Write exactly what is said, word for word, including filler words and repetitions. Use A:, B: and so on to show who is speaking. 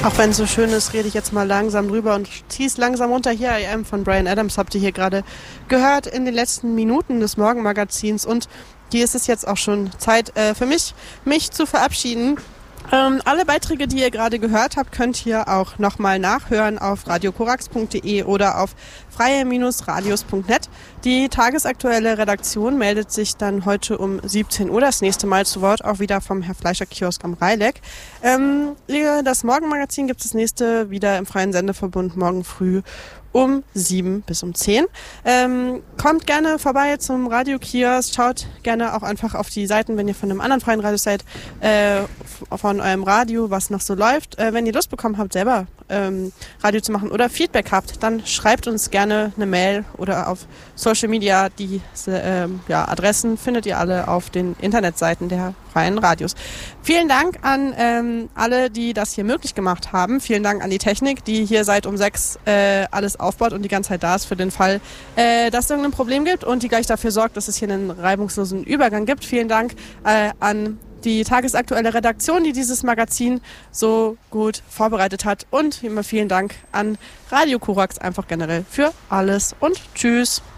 A: Auch wenn es so schön ist, rede ich jetzt mal langsam drüber und ziehe es langsam runter. Hier I Am von Bryan Adams habt ihr hier gerade gehört in den letzten Minuten des Morgenmagazins. Und hier ist es jetzt auch schon Zeit äh, für mich, mich zu verabschieden. Ähm, alle Beiträge, die ihr gerade gehört habt, könnt ihr auch nochmal nachhören auf radio korax punkt de oder auf freie radios punkt net. Die tagesaktuelle Redaktion meldet sich dann heute um siebzehn Uhr das nächste Mal zu Wort, auch wieder vom Herr Fleischer Kiosk am Reileck. Ähm, das Morgenmagazin gibt es das nächste wieder im Freien Sendeverbund morgen früh um sieben bis um zehn. Ähm, kommt gerne vorbei zum Radiokiosk, schaut gerne auch einfach auf die Seiten, wenn ihr von einem anderen freien Radio seid, äh, von eurem Radio, was noch so läuft. Äh, wenn ihr Lust bekommen habt, selber ähm, Radio zu machen oder Feedback habt, dann schreibt uns gerne eine Mail oder auf Social Media. Die äh, ja, Adressen findet ihr alle auf den Internetseiten der freien Radios. Vielen Dank an ähm, alle, die das hier möglich gemacht haben. Vielen Dank an die Technik, die hier seit um sechs äh, alles aufbaut und die ganze Zeit da ist für den Fall, äh, dass es irgendein Problem gibt und die gleich dafür sorgt, dass es hier einen reibungslosen Übergang gibt. Vielen Dank äh, an die tagesaktuelle Redaktion, die dieses Magazin so gut vorbereitet hat. Und wie immer vielen Dank an Radio Korax einfach generell für alles und tschüss.